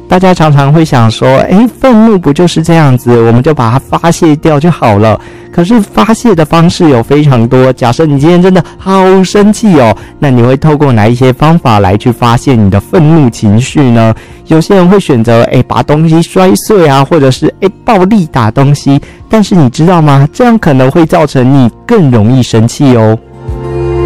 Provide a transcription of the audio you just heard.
大家常常会想说，愤怒不就是这样子，我们就把它发泄掉就好了。可是发泄的方式有非常多，假设你今天真的好生气哦，那你会透过哪一些方法来去发泄你的愤怒情绪呢？有些人会选择把东西摔碎啊，或者是暴力打东西，但是你知道吗？这样可能会造成你更容易生气哦。